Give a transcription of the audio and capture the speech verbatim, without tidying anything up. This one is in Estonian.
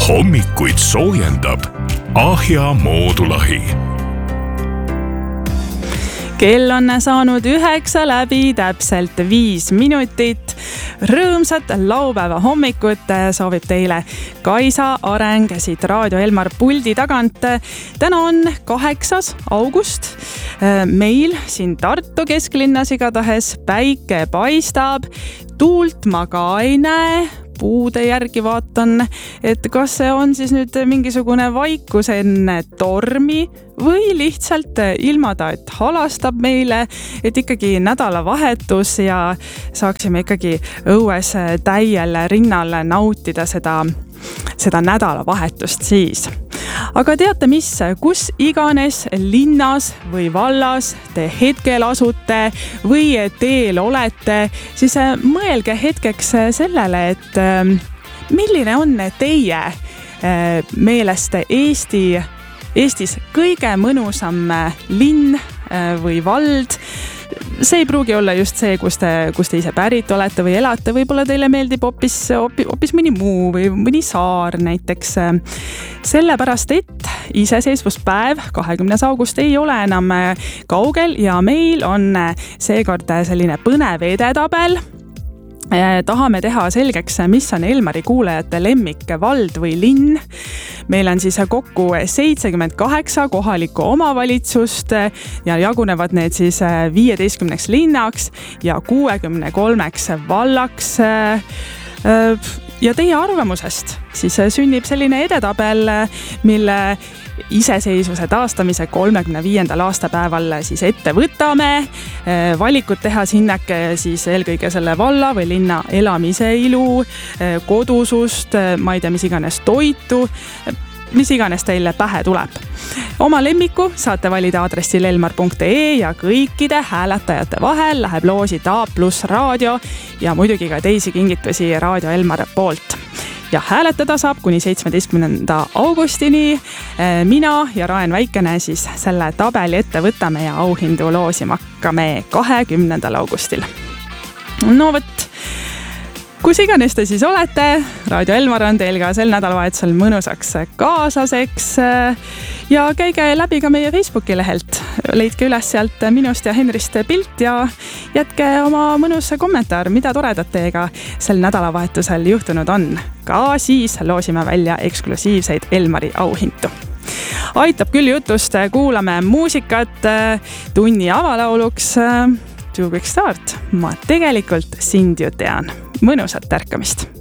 hommikuid soojendab Ahja moodulahi. Kell on saanud üheksa läbi, täpselt viis minutit. Rõõmsat laupäeva hommikut soovib teile Kaisa Areng siit Raadio Elmar puldi tagant. Täna on kaheksas august. Meil siin Tartu kesklinnas igatahes päike paistab. Tuult ma ka ei näe. Puude järgi vaatan, et kas see on siis nüüd mingisugune vaikus enne tormi või lihtsalt ilmada, et halastab meile, et ikkagi nädalavahetus ja saaksime ikkagi õues täiel rinnal nautida seda, seda nädalavahetust siis. Aga teate mis, kus iganes linnas või vallas te hetkel asute või teel olete, siis mõelge hetkeks sellele, et milline on teie meelest Eesti, Eestis kõige mõnusam linn või vald. See ei pruugi olla just see, kus te, kus te ise pärit olete või elate. Võib-olla teile meeldib hoopis, hoopis, hoopis mõni muu või mõni saar näiteks. Sellepärast, et iseseisvuspäev kahekümnes august ei ole enam kaugel ja meil on seekord selline põnev edetabel. Tahame teha selgeks, mis on Elmari kuulajate lemmik vald või linn. Meil on siis kokku seitsekümmend kaheksa kohalikku omavalitsust ja jagunevad need siis viieteistkümneks linnaks ja kuuekümne kolmeks vallaks. Ja teie arvamusest siis sünnib selline edetabel, mille iseseisvuse taastamise kolmekümne viiendal aastapäeval siis ette võtame. Valikut teha sinnake siis eelkõige selle valla või linna elamise ilu, kodusust, ma ei tea, mis iganes toitu, mis iganes teile pähe tuleb. Oma lemmiku saate valida aadressil elmar punkt ee ja kõikide hääletajate vahel läheb loosid A pluss raadio ja muidugi ka teisi kingitusi Raadio Elmar poolt. Ja hääletada saab kuni seitsmeteistkümnenda augustini. Mina ja Raen Väikene siis selle tabeli ette võtame ja auhindu loosima hakkame kahekümnendal augustil. No võt, kus iganes te siis olete, Raadio Elmar on teil ka sel nädalavahetusel mõnusaks kaasaseks ja käige läbi ka meie Facebooki lehelt. Leidke üles sealt minust ja Henrist pilt ja jätke oma mõnus kommentaar, mida toredat teiega sel nädalavahetusel juhtunud on. Ka siis loosime välja eksklusiivseid Elmari auhintu. Aitab küll jutust, kuulame muusikat tunni avalauluks. Too Quick Start, ma tegelikult sind ju tean. Mõnusat tärkamist!